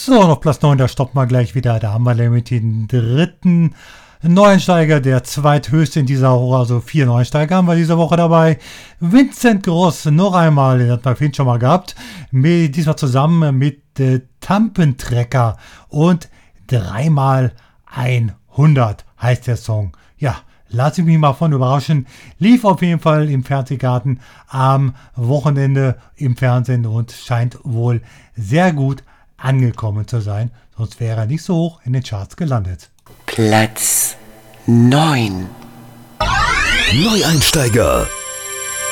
So, und auf Platz 9, da stoppen wir gleich wieder. Da haben wir nämlich den dritten Neueinsteiger, der zweithöchste in dieser Woche. Also 4 Neueinsteiger haben wir diese Woche dabei. Vincent Gross, noch einmal, den hat man vorhin schon mal gehabt. Diesmal zusammen mit Tampentrecker und 3x100 heißt der Song. Ja, lass ich mich mal von überraschen. Lief auf jeden Fall im Fernsehgarten am Wochenende im Fernsehen und scheint wohl sehr gut angekommen zu sein. Sonst wäre er nicht so hoch in den Charts gelandet. Platz 9. Neueinsteiger.